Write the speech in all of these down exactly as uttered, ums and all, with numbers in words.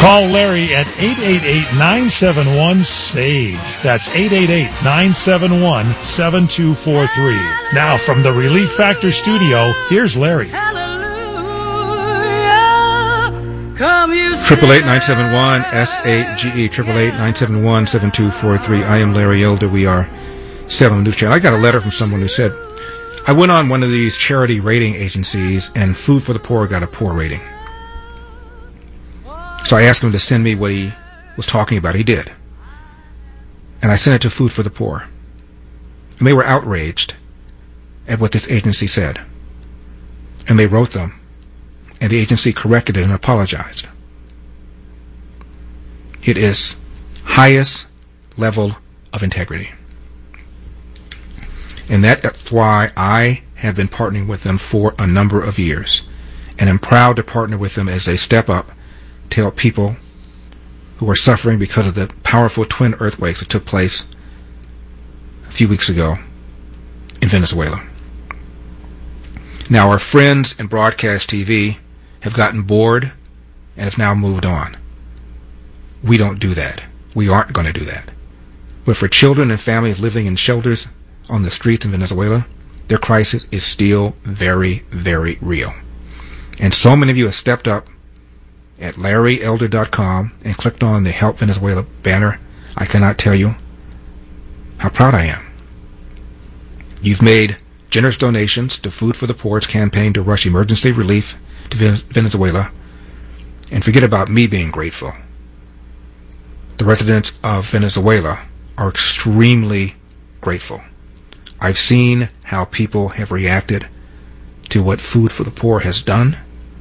Call Larry at eight eight eight, nine seven one, S A G E. That's eight eight eight, nine seven one, seven two four three. Now, from the Relief Factor studio, here's Larry. Triple eight nine seven one S A G E. Triple eight nine seven one seven two four three. I am Larry Elder. We are Salem News Channel. I got a letter from someone who said, I went on one of these charity rating agencies, and Food for the Poor got a poor rating. So I asked him to send me what he was talking about. He did. And I sent it to Food for the Poor. And they were outraged at what this agency said. And they wrote them. And the agency corrected it and apologized. It is highest level of integrity. And that's why I have been partnering with them for a number of years. And I'm proud to partner with them as they step up to help people who are suffering because of the powerful twin earthquakes that took place a few weeks ago in Venezuela. Now, our friends in broadcast T V have gotten bored and have now moved on. We don't do that. We aren't going to do that. But for children and families living in shelters on the streets in Venezuela, their crisis is still very, very real. And so many of you have stepped up at larry elder dot com and clicked on the Help Venezuela banner. I cannot tell you how proud I am. You've made generous donations to Food for the Poor's campaign to rush emergency relief to Venezuela. And forget about me being grateful. The residents of Venezuela are extremely grateful. I've seen how people have reacted to what Food for the Poor has done.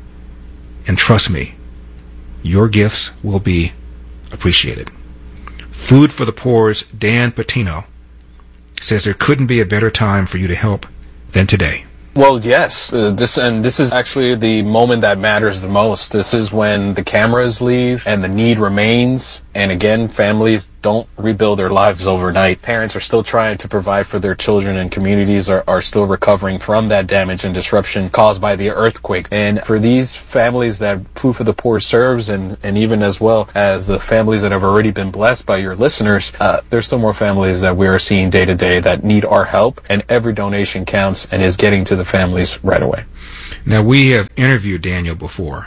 And trust me, your gifts will be appreciated. Food for the Poor's Dan Patino says there couldn't be a better time for you to help than today. Well, yes, uh, this and this is actually the moment that matters the most. This is when the cameras leave and the need remains. And again, families don't rebuild their lives overnight. Parents are still trying to provide for their children, and communities are, are still recovering from that damage and disruption caused by the earthquake. And for these families that Food for the Poor serves, and, and even as well as the families that have already been blessed by your listeners, uh, there's still more families that we are seeing day to day that need our help, and every donation counts and is getting to the families right away. Now, we have interviewed Daniel before,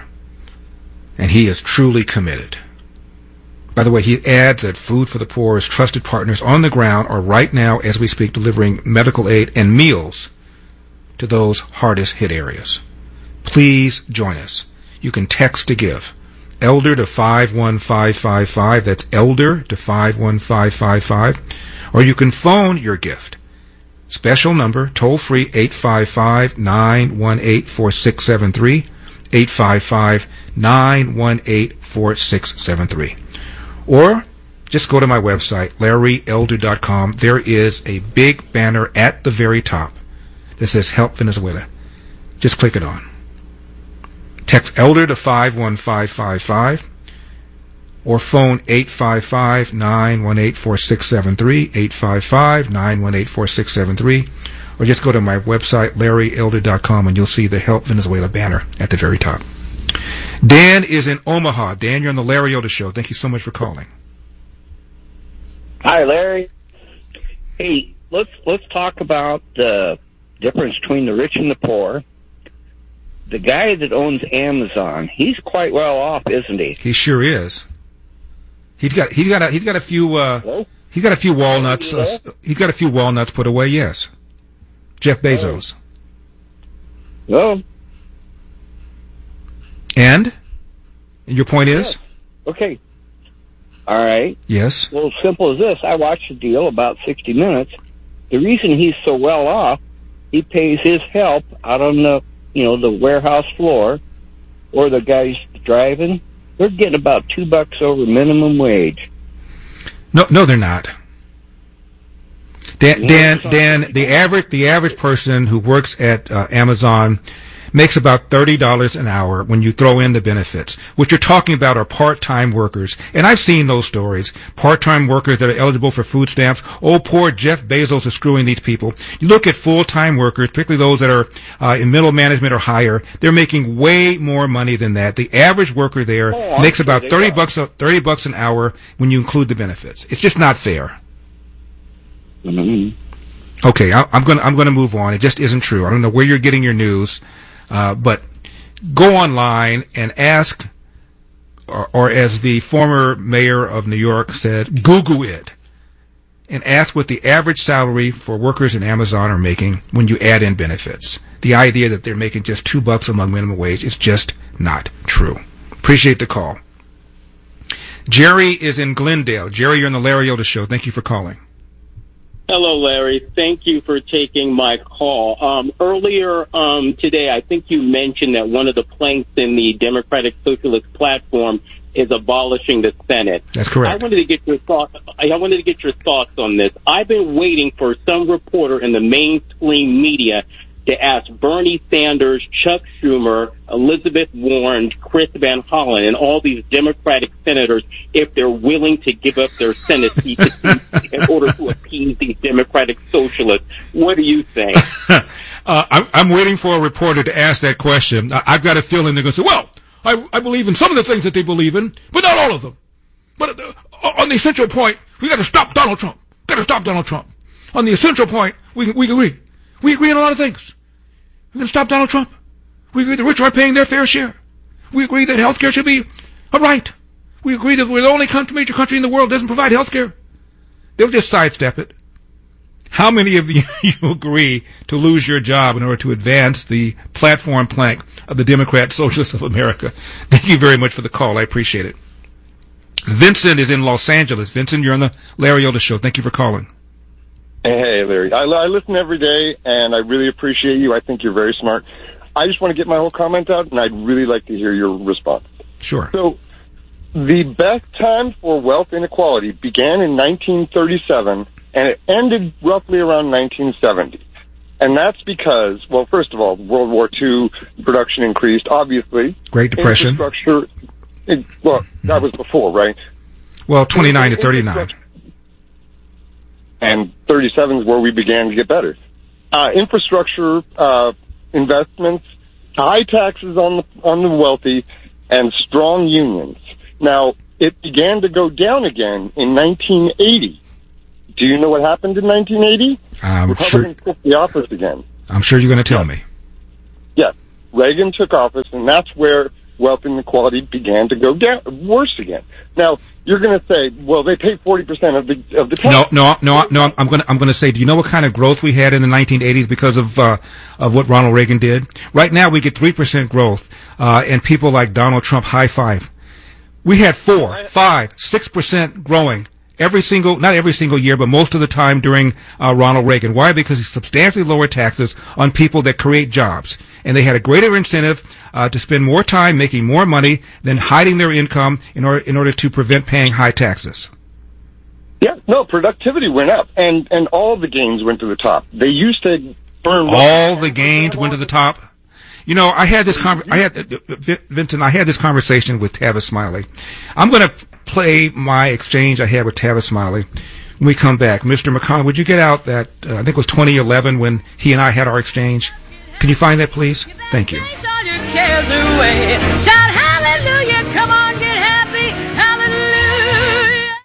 and he is truly committed. By the way, he adds that Food for the Poor's trusted partners on the ground are right now, as we speak, delivering medical aid and meals to those hardest hit areas. Please join us. You can text to give. Elder to five one five five five. That's Elder to five one five five five. Or you can phone your gift. Special number, toll free, eight five five, nine one eight, four six seven three. eight five five, nine one eight, four six seven three. Or just go to my website, larry elder dot com. There is a big banner at the very top that says Help Venezuela. Just click it on. Text Elder to five one five five five or phone eight five five, nine one eight, four six seven three, eight five five, nine one eight, four six seven three, or just go to my website, larry elder dot com, and you'll see the Help Venezuela banner at the very top. Dan is in Omaha. Dan, you're on the Larry Elder Show. Thank you so much for calling. Hi, Larry. Hey, let's let's talk about the difference between the rich and the poor. The guy that owns Amazon, he's quite well off, isn't he? He sure is. He's got he's got a he's got a few uh, he's got a few walnuts. Uh, he's got a few walnuts put away. Yes, Jeff Bezos. Well. And? And your point is? Yes. Okay. All right. Yes. Well, simple as this. I watched the deal about sixty minutes. The reason he's so well off, he pays his help out on the, you know, the warehouse floor, or the guys driving. They're getting about two bucks over minimum wage. No, no, they're not. Dan, Dan, Dan, the average, the average person who works at uh, Amazon makes about thirty dollars an hour when you throw in the benefits. What you're talking about are part-time workers. And I've seen those stories. Part-time workers that are eligible for food stamps. Oh, poor Jeff Bezos is screwing these people. You look at full-time workers, particularly those that are uh, in middle management or higher, they're making way more money than that. The average worker there oh, makes about thirty bucks, thirty bucks an hour when you include the benefits. It's just not fair. Mm-hmm. Okay, I, I'm going to I'm going to move on. It just isn't true. I don't know where you're getting your news, uh, but go online and ask, or, or as the former mayor of New York said, Google it, and ask what the average salary for workers in Amazon are making when you add in benefits. The idea that they're making just two bucks among minimum wage is just not true. Appreciate the call. Jerry is in Glendale. Jerry, you're on the Larry Elder Show. Thank you for calling. Hello, Larry. Thank you for taking my call. Um, earlier um, today, I think you mentioned that one of the planks in the Democratic Socialist platform is abolishing the Senate. That's correct. I wanted to get your thoughts. I wanted to get your thoughts on this. I've been waiting for some reporter in the mainstream media to ask Bernie Sanders, Chuck Schumer, Elizabeth Warren, Chris Van Hollen, and all these Democratic senators if they're willing to give up their Senate seats in order to appease these Democratic socialists. What do you think? uh, I'm, I'm waiting for a reporter to ask that question. I, I've got a feeling they're going to say, well, I, I believe in some of the things that they believe in, but not all of them. But uh, on the essential point, we got to stop Donald Trump. Got to stop Donald Trump. On the essential point, we we agree. We agree on a lot of things. We're going to stop Donald Trump. We agree the rich are paying their fair share. We agree that health care should be a right. We agree that we're the only country, major country in the world that doesn't provide health care. They'll just sidestep it. How many of you, you agree to lose your job in order to advance the platform plank of the Democrat Socialists of America? Thank you very much for the call. I appreciate it. Vincent is in Los Angeles. Vincent, you're on the Larry Elder Show. Thank you for calling. Hey, Larry. I, I listen every day, and I really appreciate you. I think you're very smart. I just want to get my whole comment out, and I'd really like to hear your response. Sure. So, the best time for wealth inequality began in nineteen thirty-seven, and it ended roughly around nineteen seventy. And that's because, well, first of all, World War Two production increased, obviously. Great Depression. Infrastructure, it, well, that was before, right? Well, twenty-nine to thirty-nine. And thirty-seven is where we began to get better. Uh, infrastructure, uh, investments, high taxes on the, on the wealthy, and strong unions. Now, it began to go down again in nineteen eighty. Do you know what happened in nineteen eighty? I'm Republicans sure, took the office again. I'm sure you're going to tell yeah. me. Yes. Reagan took office, and that's where wealth inequality began to go down, worse again. Now, you're going to say, well, they pay forty percent of the of the tax. No, no, no, no. I'm going to I'm going to say, do you know what kind of growth we had in the nineteen eighties because of uh, of what Ronald Reagan did? Right now, we get three percent growth, uh, and people like Donald Trump high five. We had four, five, six percent growing every single, not every single year, but most of the time during uh, Ronald Reagan. Why? Because he substantially lowered taxes on people that create jobs, and they had a greater incentive uh, to spend more time making more money than hiding their income in order in order to prevent paying high taxes. Yeah, no, productivity went up, and and all the gains went to the top. They used to burn all the gains went to the top. You know, I had this con- I had uh, Vincent. I had this conversation with Tavis Smiley. I'm going to play my exchange I had with Tavis Smiley when we come back. Mister McConnell, would you get out that uh, I think it was twenty eleven when he and I had our exchange? Can you find that, please? Thank you. Cares away. Shout hallelujah, come on, get happy, hallelujah.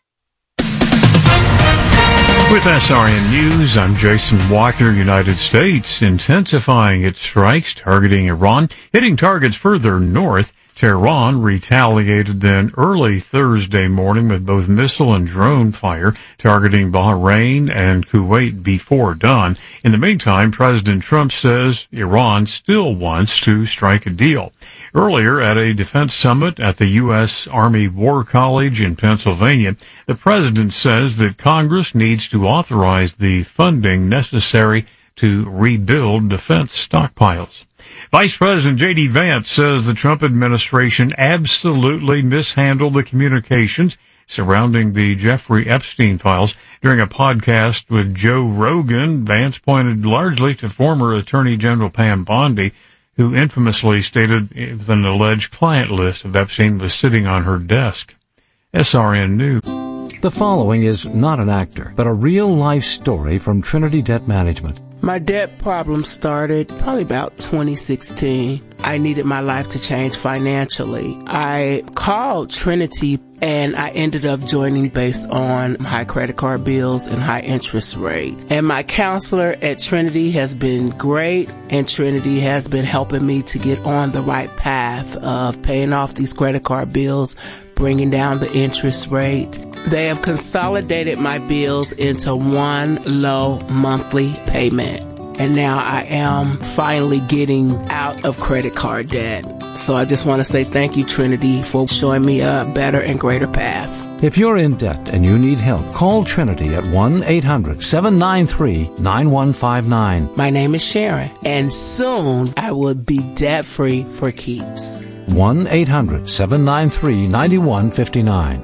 With S R N News, I'm Jason Walker. United States intensifying its strikes targeting Iran, hitting targets further north. Tehran retaliated then early Thursday morning with both missile and drone fire targeting Bahrain and Kuwait before dawn. In the meantime, President Trump says Iran still wants to strike a deal. Earlier at a defense summit at the U S Army War College in Pennsylvania, the president says that Congress needs to authorize the funding necessary to rebuild defense stockpiles. Vice President J D. Vance says the Trump administration absolutely mishandled the communications surrounding the Jeffrey Epstein files. During a podcast with Joe Rogan, Vance pointed largely to former Attorney General Pam Bondi, who infamously stated that an alleged client list of Epstein was sitting on her desk. S R N News. The following is not an actor, but a real-life story from Trinity Debt Management. My debt problem started probably about twenty sixteen. I needed my life to change financially. I called Trinity and I ended up joining based on high credit card bills and high interest rate. And my counselor at Trinity has been great, and Trinity has been helping me to get on the right path of paying off these credit card bills, bringing down the interest rate. They have consolidated my bills into one low monthly payment. And now I am finally getting out of credit card debt. So I just want to say thank you, Trinity, for showing me a better and greater path. If you're in debt and you need help, call Trinity at one eight hundred seven nine three nine one five nine. My name is Sharon, and soon I will be debt-free for keeps. one eight hundred seven nine three nine one five nine.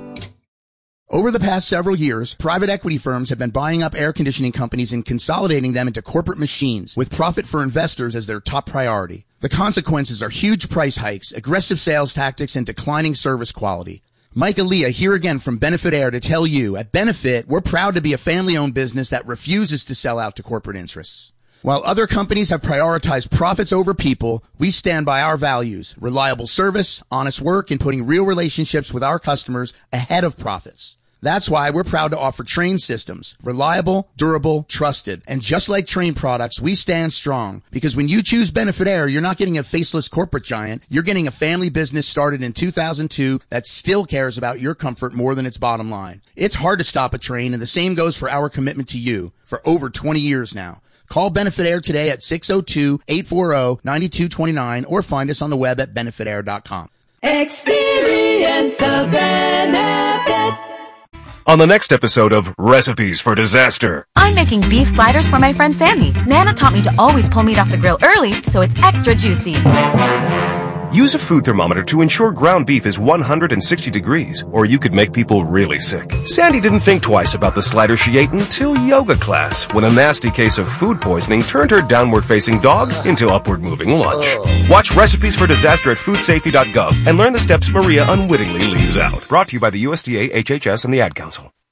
Over the past several years, private equity firms have been buying up air conditioning companies and consolidating them into corporate machines, with profit for investors as their top priority. The consequences are huge price hikes, aggressive sales tactics, and declining service quality. Mike Aaliyah here again from Benefit Air to tell you, at Benefit, we're proud to be a family-owned business that refuses to sell out to corporate interests. While other companies have prioritized profits over people, we stand by our values: reliable service, honest work, and putting real relationships with our customers ahead of profits. That's why we're proud to offer Trane systems. Reliable, durable, trusted. And just like Trane products, we stand strong. Because when you choose Benefit Air, you're not getting a faceless corporate giant. You're getting a family business started in two thousand two that still cares about your comfort more than its bottom line. It's hard to stop a train, and the same goes for our commitment to you for over twenty years now. Call Benefit Air today at six oh two, eight four zero, nine two two nine or find us on the web at benefit air dot com. Experience the benefit. On the next episode of Recipes for Disaster. I'm making beef sliders for my friend Sandy. Nana taught me to always pull meat off the grill early so it's extra juicy. Use a food thermometer to ensure ground beef is one hundred sixty degrees, or you could make people really sick. Sandy didn't think twice about the slider she ate until yoga class, when a nasty case of food poisoning turned her downward-facing dog into upward-moving lunch. Watch Recipes for Disaster at food safety dot gov and learn the steps Maria unwittingly leaves out. Brought to you by the U S D A, H H S, and the Ad Council.